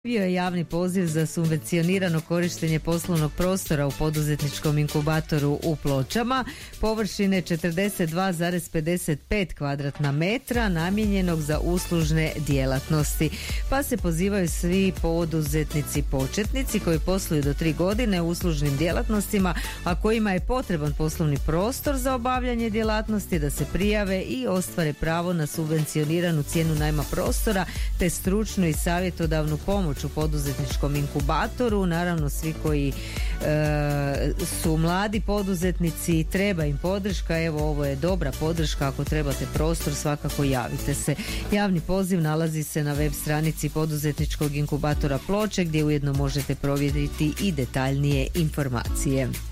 Bio je javni poziv za subvencionirano korištenje poslovnog prostora u poduzetničkom inkubatoru u Pločama, površine 42,55 kvadratna metra namijenjenog za uslužne djelatnosti. Pa se pozivaju svi poduzetnici početnici koji posluju do 3 godine u uslužnim djelatnostima, a kojima je potreban poslovni prostor za obavljanje djelatnosti, da se prijave i ostvare pravo na subvencioniranu cijenu najma prostora te stručnu i savjetodavnu pomoć u poduzetničkom inkubatoru. Naravno, svi koji su mladi poduzetnici, treba im podrška. Evo, ovo je dobra podrška. Ako trebate prostor, svakako javite se. Javni poziv nalazi se na web stranici poduzetničkog inkubatora Ploče, gdje ujedno možete provjeriti i detaljnije informacije.